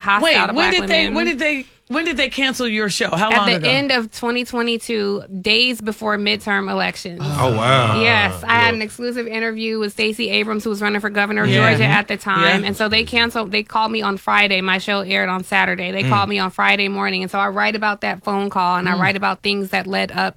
hostile to black women. When did they cancel your show? How long ago? At the end of 2022, days before midterm elections. Oh, wow. Yes. I had an exclusive interview with Stacey Abrams, who was running for governor of Georgia at the time. And so they canceled. They called me on Friday. My show aired on Saturday. They called me on Friday morning. And so I write about that phone call, and I write about things that led up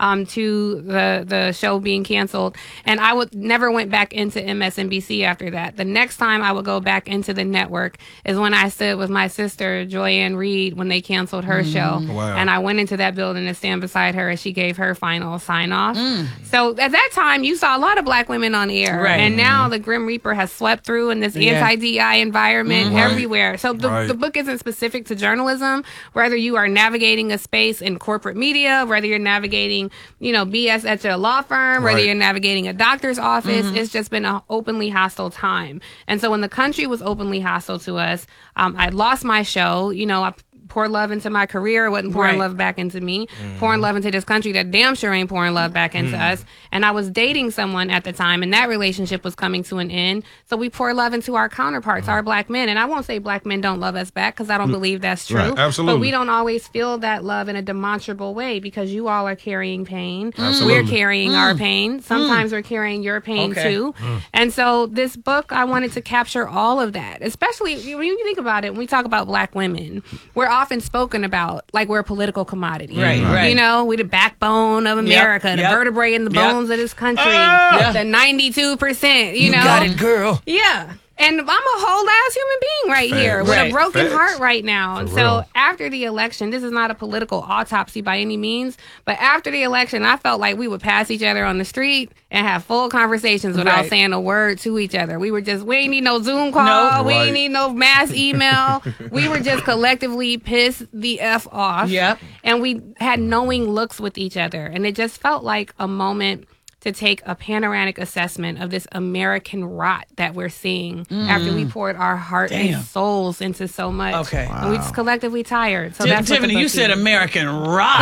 to the show being canceled. And I never went back into MSNBC after that. The next time I would go back into the network is when I stood with my sister, Joyanne Reed, when they canceled her show. Wow. And I went into that building to stand beside her as she gave her final sign-off. So at that time, you saw a lot of black women on air. Right. And now the Grim Reaper has swept through in this anti-DI environment everywhere. So the book isn't specific to journalism. Whether you are navigating a space in corporate media, whether you're navigating BS at your law firm, whether you're navigating a doctor's office, it's just been an openly hostile time. And so when the country was openly hostile to us, I lost my show. I poured love into my career, wasn't pouring love back into me, pouring love into this country that damn sure ain't pouring love back into us. And I was dating someone at the time, and that relationship was coming to an end. So we pour love into our counterparts, our black men. And I won't say black men don't love us back, because I don't believe that's true. Right, absolutely. But we don't always feel that love in a demonstrable way, because you all are carrying pain. Absolutely. We're carrying our pain. Sometimes we're carrying your pain too. And so this book, I wanted to capture all of that, especially when you think about it, when we talk about black women, we're often spoken about like we're a political commodity. Right. We're the backbone of America, the vertebrae in the bones of this country, the 92%, you know. You got it, girl. Yeah. And I'm a whole ass human being right here with a broken heart right now. And so after the election, this is not a political autopsy by any means, but after the election, I felt like we would pass each other on the street and have full conversations without saying a word to each other. We ain't need no Zoom call. We ain't need no mass email. We were just collectively pissed the F off. Yep. And we had knowing looks with each other. And it just felt like a moment to take a panoramic assessment of this American rot that we're seeing after we poured our heart and souls into so much. Okay. And we just collectively tired. So that's Tiffany, you said American rot.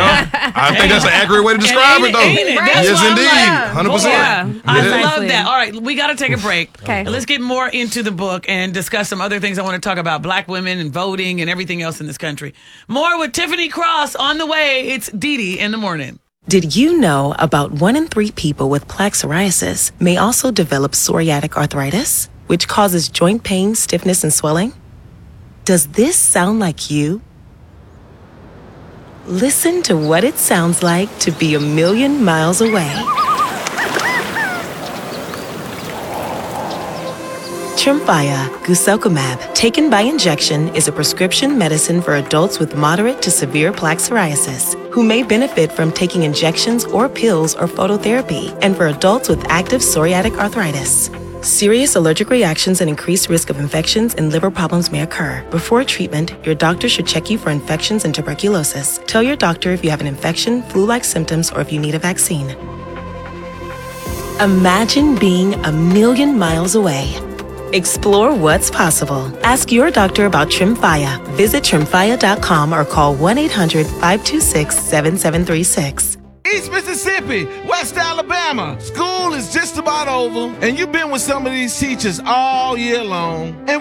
I think that's an accurate way to describe it, though. Ain't it? That's Yes, why I'm indeed. like, 100%. Yeah. I love Precisely. that. All right, we got to take a break. Okay. Let's get more into the book and discuss some other things. I want to talk about black women and voting and everything else in this country. More with Tiffany Cross on the way. It's Dee Dee in the morning. Did you know about 1 in 3 people with plaque psoriasis may also develop psoriatic arthritis, which causes joint pain, stiffness, and swelling? Does this sound like you? Listen to what it sounds like to be a million miles away. Tremfya guselkumab, taken by injection, is a prescription medicine for adults with moderate to severe plaque psoriasis who may benefit from taking injections or pills or phototherapy, and for adults with active psoriatic arthritis. Serious allergic reactions and increased risk of infections and liver problems may occur. Before treatment, your doctor should check you for infections and tuberculosis. Tell your doctor if you have an infection, flu-like symptoms, or if you need a vaccine. Imagine being a million miles away. Explore what's possible. Ask your doctor about Tremfya. Visit Tremfya.com or call 1-800-526-7736. East Mississippi, West Alabama. School is just about over, and you've been with some of these teachers all year long. And